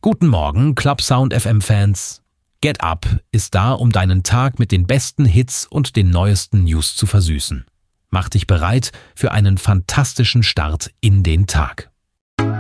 Guten Morgen, Club Sound FM Fans. Get Up ist da, um deinen Tag mit den besten Hits und den neuesten News zu versüßen. Mach dich bereit für einen fantastischen Start in den Tag.